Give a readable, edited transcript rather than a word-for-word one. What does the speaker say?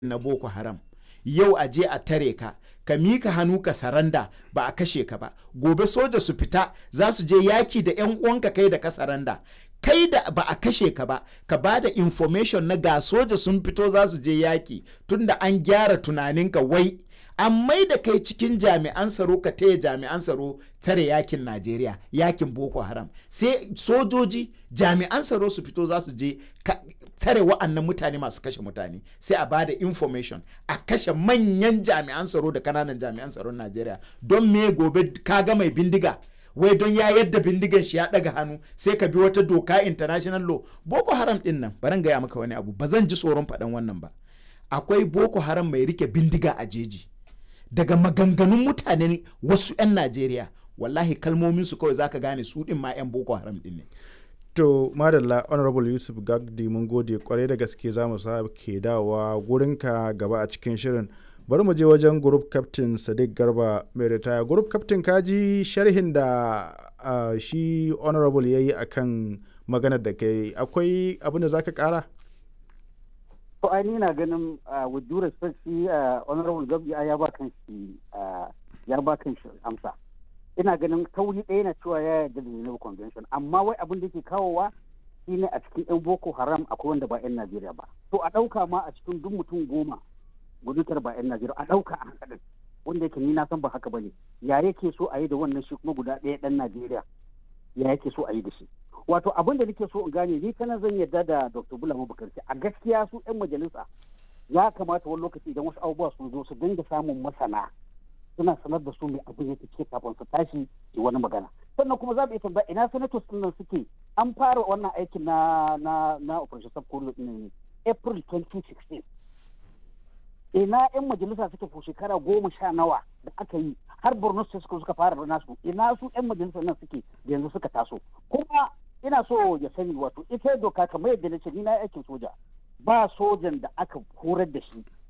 na Boko Haram yau a je a tare ka ka mika hannu ka saranda ba a kashe ka ba, gobe soja su fita za su je yaki da 'yan uwanka kai da ka saranda, kai da ba a kashe ka ba ka ba da information na ga soja sun fito za su je yaki, tunda an gyara tunaninka wai an mai da kai cikin jami'an tsaro ka taya jami'an tsaro tare yakin Najeriya, yakin Boko Haram, sai sojoji jami'an tsaro su fito za su je tare wa'annan mutane masu kashe mutane, sai a bada information a kashe manyan jami'an tsaro da kananan jami'an tsaron Najeriya. Don me gobe kaga mai bindiga wai don ya yadda bindigan shi ya daga hannu sai ka bi wata doka international law? Boko Haram din nan baran gaya maka wani abu, ba zan ji tsoron faɗan wannan ba. Akwai Boko Haram mai rike bindiga a jeji, daga maganganun mutanen wasu 'yan Najeriya wallahi kalmomin su kawai zaka gane su din ma 'yan Boko Haram din ne. To madalla Honorable Yusuf Gagdi, mun gode kwarai da gaske, za mu ke dawowa gurinka gaba a cikin shirin. Bari mu je wajen Group Captain Sadiq Garba mai ritaya. Group Captain, kaji sharhin da shi Honorable ya yi akan maganar da kai, akwai abin da za ka kara? To ai ni na ganin with due respect shi Honorable Gagdi ya ba kan shi amsa. Ina ganin tauri ɗaya na cewa ya yarda da Geneva Convention, amma wai abin da ke kawowa shi ne a cikin 'yan Boko Haram akwai wanda ba 'yan Najeriya ba. To a ɗauka ma a cikin duk mutum 10 gudutar ba 'yan Najeriya, a ɗauka a hankali wanda yake ni na san ba haka ba ne. Ya yake so a yi da wannan shi kuma guda ɗaya ɗan Najeriya, ya yake so a yi da shi. Wato abin da nake so in gane, ni kana zan yarda da Dr. Bulama Bukarti, a gaskiya su 'yan majalisa ya kamata wani lokaci idan wasu abubuwa sun zo su dinga samun masana suna sanar da su mai abin yake ce kafin su tashi yi wani magana. Sannan kuma za mu iya tambaya ina senators din nan suke. An fara wannan aikin na operation subcorridor din ne April 2016. Ina 'yan majalisa suke ko shekara 10 nawa da aka yi har Borno State suka fara da nasu, ina su 'yan majalisa nan suke da yanzu suka taso. Kuma ina so ya sani, wato ita doka kamar yadda na ce ni na aikin soja, ba sojan da aka horar da shi